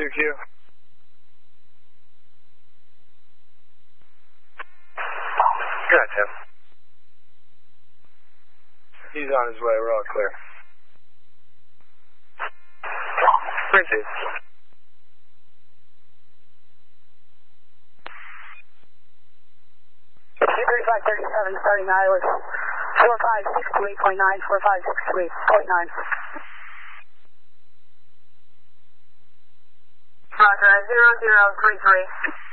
2Q. Good, Tim. He's on his way. We're all clear. Where's he? 3537 starting Iowa 4568.9, 4568.9. Roger, 0033.